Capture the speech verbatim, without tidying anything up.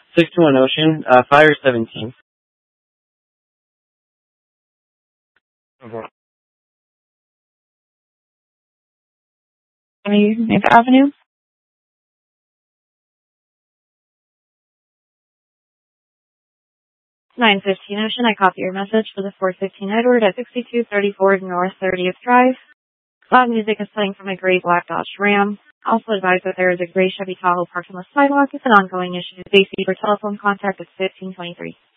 six two one Ocean, uh, Fire seventeen. Okay. Ninth Avenue. nine fifteen Ocean, I copy your message for the four fifteen Edward at sixty-two thirty-four North thirtieth Drive. Loud music is playing from a gray black Dodge Ram. Also advise that there is a gray Chevy Tahoe parked on the sidewalk. It's an ongoing issue. Base for telephone contact is fifteen twenty-three.